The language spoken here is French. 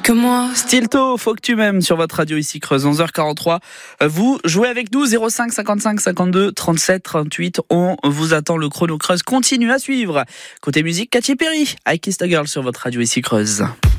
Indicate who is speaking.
Speaker 1: que moi.
Speaker 2: Stilto, faut que tu m'aimes sur votre radio ici Creuse, 11h43. Vous jouez avec nous 05 55 52 37 38. On vous attend, le chrono Creuse continue à suivre. Côté musique, Katy Perry, I Kissed a Girl sur votre radio ici Creuse.